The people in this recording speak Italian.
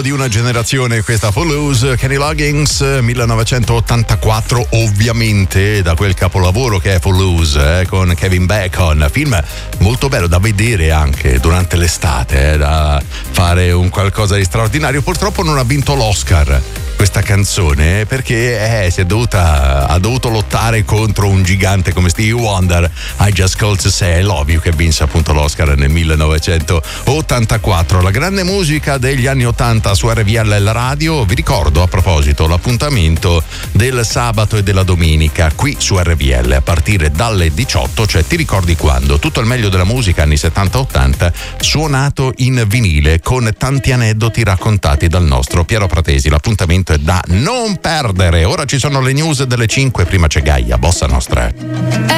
di una generazione questa Footloose, Kenny Loggins, 1984, ovviamente da quel capolavoro che è Footloose, con Kevin Bacon, film molto bello da vedere anche durante l'estate, da fare un qualcosa di straordinario. Purtroppo non ha vinto l'Oscar questa canzone perché ha dovuto lottare contro un gigante come Stevie Wonder. I Just Called to Say I Love You, che vinse appunto l'Oscar nel 1984. La grande musica degli anni 80 su RVL la radio. Vi ricordo a proposito l'appuntamento del sabato e della domenica qui su RVL a partire dalle 18, cioè ti ricordi quando? Tutto il meglio della musica anni 70-80 suonato in vinile con tanti aneddoti raccontati dal nostro Piero Pratesi. L'appuntamento è da non perdere. Ora ci sono le news delle 5, prima c'è Gaia, Bossa Nostra.